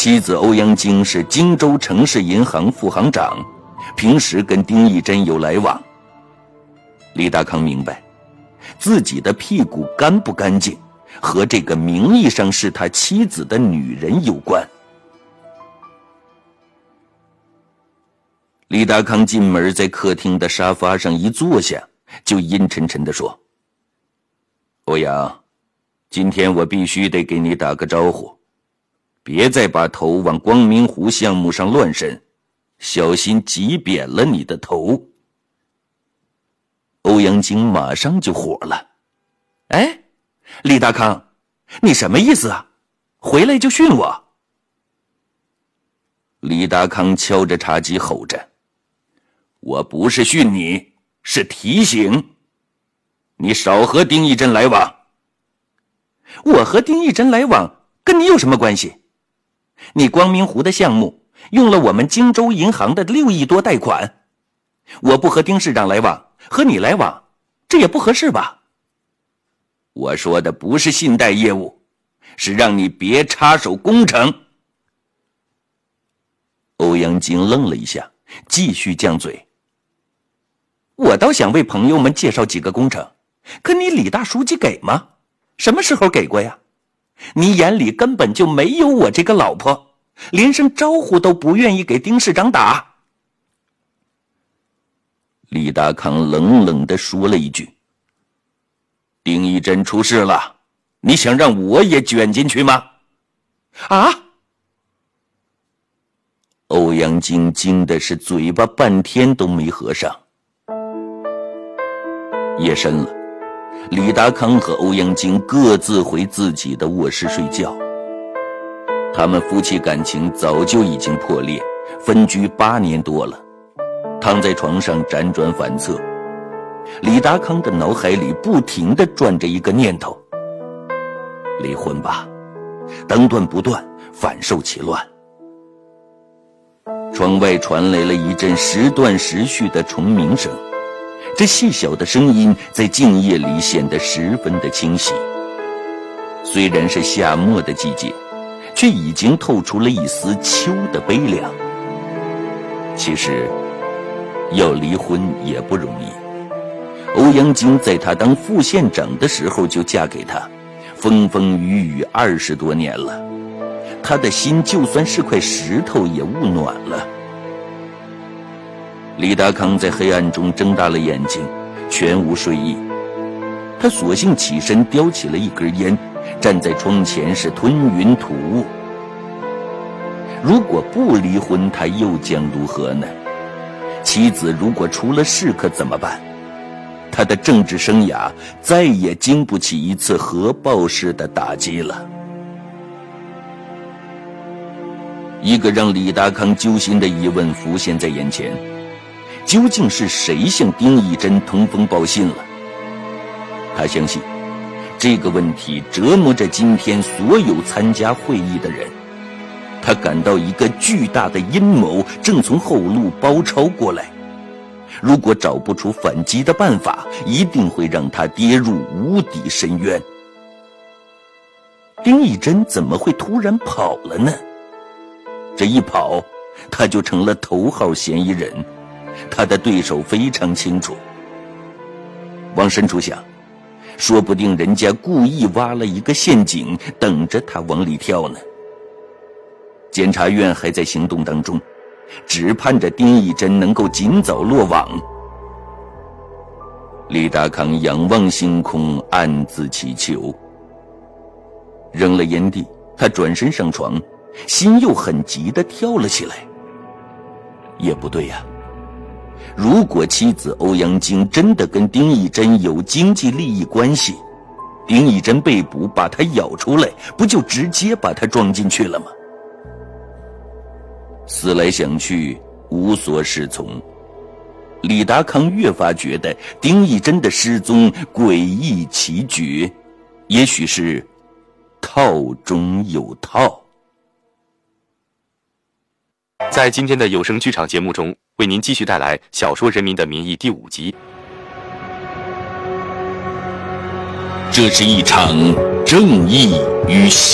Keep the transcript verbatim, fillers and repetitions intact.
妻子欧阳菁是荆州城市银行副行长，平时跟丁义珍有来往。李达康明白，自己的屁股干不干净和这个名义上是他妻子的女人有关。李达康进门，在客厅的沙发上一坐下，就阴沉沉地说：欧阳，今天我必须得给你打个招呼，别再把头往光明湖项目上乱伸，小心挤扁了你的头。欧阳菁马上就火了：哎，李达康，你什么意思啊？回来就训我。李达康敲着茶几吼着：我不是训你，是提醒你少和丁义珍来往。我和丁义珍来往跟你有什么关系？你光明湖的项目用了我们荆州银行的六亿多贷款，我不和丁市长来往，和你来往，这也不合适吧？我说的不是信贷业务，是让你别插手工程。欧阳菁愣了一下，继续犟嘴：我倒想为朋友们介绍几个工程，可你李大书记给吗？什么时候给过呀？你眼里根本就没有我这个老婆，连声招呼都不愿意给丁市长打。李达康冷冷地说了一句：丁义珍出事了，你想让我也卷进去吗？啊！欧阳菁惊的是嘴巴半天都没合上。夜深了，李达康和欧阳菁各自回自己的卧室睡觉。他们夫妻感情早就已经破裂，分居八年多了，躺在床上辗转反侧。李达康的脑海里不停地转着一个念头：离婚吧，当断不断，反受其乱。窗外传来了一阵时断时续的虫鸣声，这细小的声音在静夜里显得十分的清晰。虽然是夏末的季节，却已经透出了一丝秋的悲凉。其实要离婚也不容易，欧阳菁在他当副县长的时候就嫁给他，风风雨雨二十多年了，他的心就算是块石头也捂暖了。李达康在黑暗中睁大了眼睛，全无睡意。他索性起身叼起了一根烟，站在窗前是吞云吐雾。如果不离婚，他又将如何呢？妻子如果出了事可怎么办？他的政治生涯再也经不起一次核爆式的打击了。一个让李达康揪心的疑问浮现在眼前：究竟是谁向丁义珍通风报信了？他相信这个问题折磨着今天所有参加会议的人。他感到一个巨大的阴谋正从后路包抄过来，如果找不出反击的办法，一定会让他跌入无底深渊。丁义珍怎么会突然跑了呢？这一跑，他就成了头号嫌疑人。他的对手非常清楚，往深处想，说不定人家故意挖了一个陷阱，等着他往里跳呢。检察院还在行动当中，只盼着丁义珍能够尽早落网。李达康仰望星空，暗自祈求。扔了烟蒂，他转身上床，心又很急地跳了起来。也不对呀、啊，如果妻子欧阳菁真的跟丁义珍有经济利益关系，丁义珍被捕把他咬出来，不就直接把他装进去了吗？思来想去，无所适从。李达康越发觉得丁义珍的失踪诡异奇绝，也许是套中有套。 在今天的有声剧场节目中，为您继续带来小说《人民的名义》第五集。 这是一场正义与